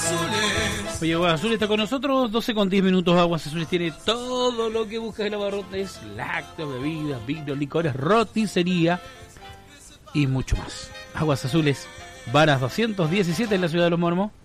Oye, Aguas Azules está con nosotros, 12 con 10 minutos. Aguas Azules tiene todo lo que buscas en abarrotes, lácteos, bebidas, vinos, licores, roticería y mucho más. Aguas Azules, Varas 217 en la ciudad de Los Mormos.